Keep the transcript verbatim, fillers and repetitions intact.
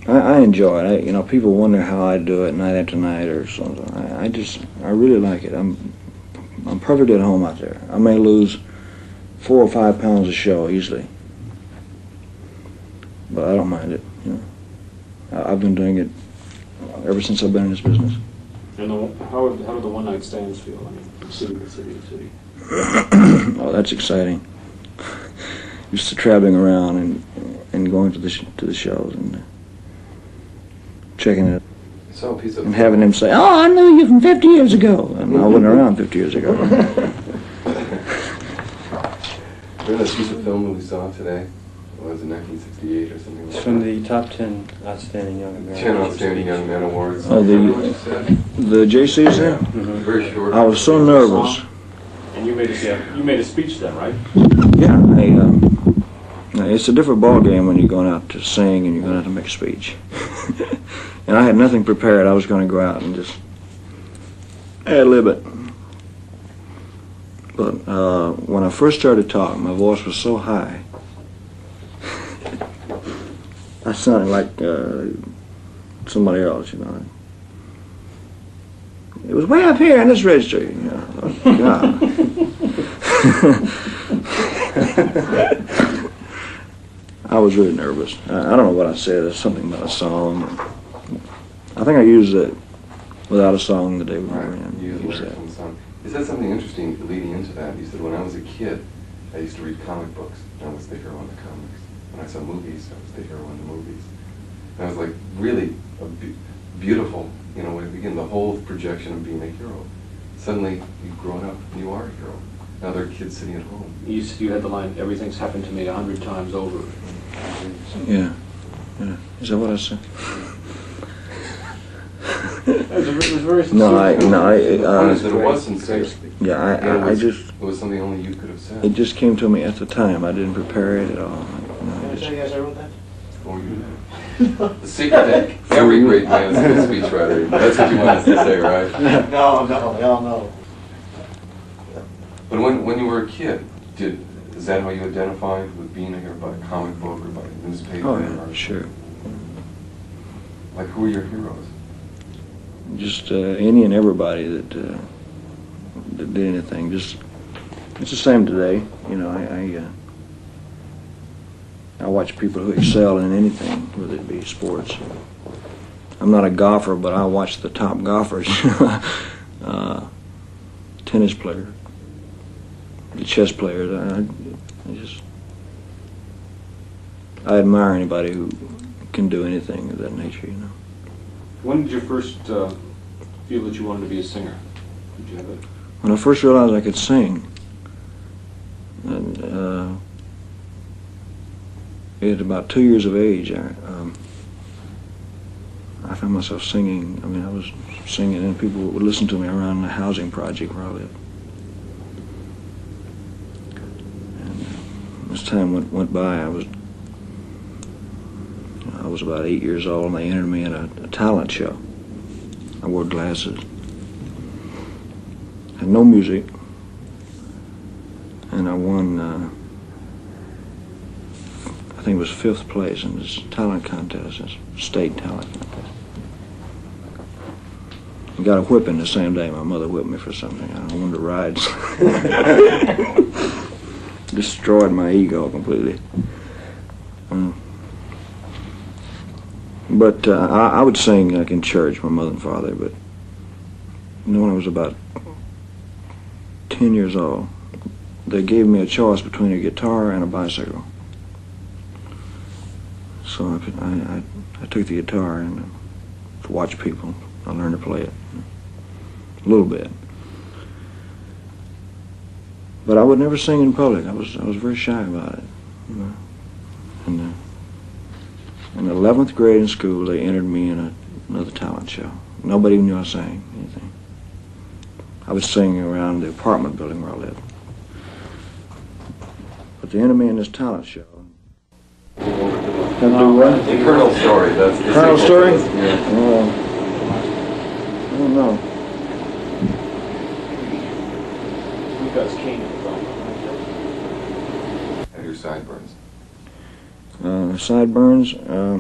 I, I enjoy it. I, you know, people wonder how I do it night after night or something. I, I just, I really like it. I'm, I'm perfectly at home out there. I may lose four or five pounds a show easily, but I don't mind it. You know, I, I've been doing it ever since I've been in this business. And the, how, how do the one-night stands feel? I mean, from city to city to city. Oh, that's exciting. Used to traveling around and and going to the sh to the shows and uh, checking it, saw a piece of and having them say, "Oh, I knew you from fifty years ago," and I wasn't around fifty years ago. Remember that piece of film that we saw today? What was it, nineteen sixty-eight or something like It's that? from the top ten outstanding young Americans. ten Outstanding Young Men Awards. Oh, the the J Cs there. Mm-hmm. Very short. I was so nervous. And you made a yeah, you made a speech then, right? Yeah, I, um, it's a different ball game when you're going out to sing and you're going out to make a speech. And I had nothing prepared. I was going to go out and just ad-lib it. But uh, when I first started talking, my voice was so high. I sounded like uh, somebody else, you know. It was way up here in this registry, you know. Oh, God. I was really nervous. I, I don't know what I said. It's something about a song. I think I used it without a song the day we were in. You used Used lyrics from the song. You said something interesting leading into that. You said, when I was a kid, I used to read comic books. I was the hero in the comics. When I saw movies, I was the hero in the movies. And I was like, really a be beautiful, you know, when you begin the whole projection of being a hero. Suddenly, you've grown up and you are a hero. Now there are kids sitting at home. You, you had the line, "Everything's happened to me a hundred times over." Yeah. Yeah. Is that what I said? It was, a, it was very sincere. No, I, no, I, The point uh, is that it was sincere. yeah, I, It I, I was- just, It was something only you could have said. it just came to me at the time. I didn't prepare it at all. You know, I just- guys I wrote that? Or you The secret to every great man is a good speechwriter. That's what you want us to say, right? No, no, hell no. But when, when you were a kid, did is that how you identified with being a hero, by a comic book or by a newspaper? Oh, or, yeah, sure. Like, who were your heroes? Just uh, any and everybody that, uh, that did anything. Just it's the same today. You know, I I, uh, I watch people who excel in anything, whether it be sports. I'm not a golfer, but I watch the top golfers. uh, tennis players, the chess players. I, I just I admire anybody who can do anything of that nature. You know. When did you first uh, feel that you wanted to be a singer? Did you have it? When I first realized I could sing, and, uh, at about two years of age, I, um, I found myself singing. I mean, I was singing, and people would listen to me around the housing project where I lived. And uh, as time went, went by, I was I was about eight years old, and they entered me in a, a talent show. I wore glasses. Had no music, and I won, uh, I think it was fifth place in this talent contest, this state talent contest. I got a whipping the same day. My mother whipped me for something. I wanted to ride. Destroyed my ego completely. Uh, but uh, I, I would sing like in church, my mother and father, but you know, when I was about ten years old, they gave me a choice between a guitar and a bicycle. So I, could, I, I, I took the guitar and uh, to watch people. I learned to play it a little bit. But I would never sing in public. I was I was very shy about it. You know? And uh, in the eleventh grade in school, they entered me in a, another talent show. Nobody knew I sang anything. I was singing around the apartment building where I lived. But they entered me in this talent show. Have to do what? The Colonel Story. That's the Colonel sequel Story? to this, yeah. Uh, I don't know. Because King was on. And your sideburns. Uh, sideburns. Uh,